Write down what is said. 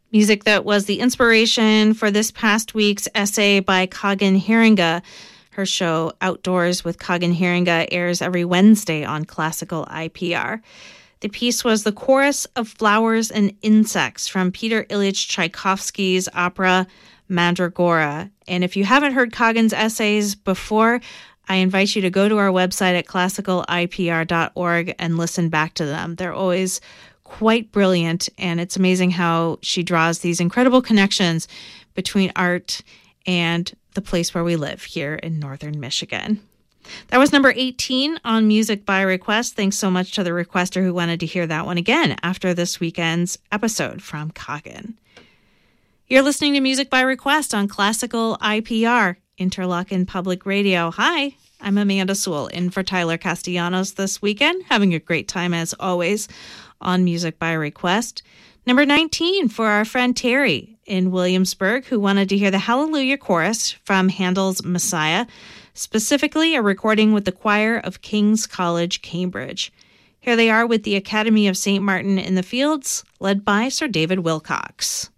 Music that was the inspiration for this past week's essay by Kagan Haringa. Her show Outdoors with Kagan Haringa airs every Wednesday on Classical IPR. The piece was The Chorus of Flowers and Insects from Peter Ilyich Tchaikovsky's opera Mandragora. And if you haven't heard Kagan's essays before, I invite you to go to our website at classicalipr.org and listen back to them. They're always quite brilliant, and it's amazing how she draws these incredible connections between art and the place where we live here in northern Michigan. That was number 18 on Music by Request. Thanks so much to the requester who wanted to hear that one again after this weekend's episode from Kagan. You're listening to Music by Request on Classical IPR, Interlochen Public Radio. Hi, I'm Amanda Sewell in for Tyler Castellanos this weekend, having a great time as always on Music by Request. Number 19 for our friend Terry in Williamsburg, who wanted to hear the Hallelujah Chorus from Handel's Messiah, specifically a recording with the choir of King's College, Cambridge. Here they are with the Academy of St. Martin in the Fields, led by Sir David Wilcox.